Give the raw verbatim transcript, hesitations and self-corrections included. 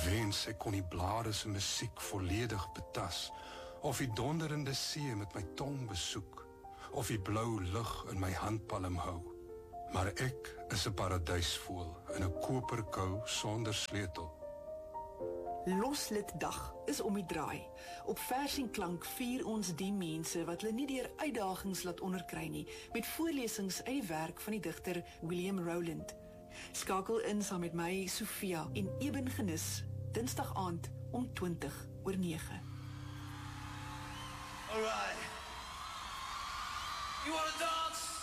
wens ek kon die blare se musiek volledig betas, of die donderende see met my tong besoek, of die blou lug in my handpalm hou. Maar ek is 'n paradysvoël in 'n koperkou sonder sleutel. Losliddag is om die draai. Op Vers en Klank vier ons die mense wat hulle nie deur uitdagings laat onderkry nie, met voorlesings uit die werk van die digter William Rowland. Skakel in saam met my, Sofia en Eben Genis, Dinsdag aand om twintig oor nege. All right. You want to dance?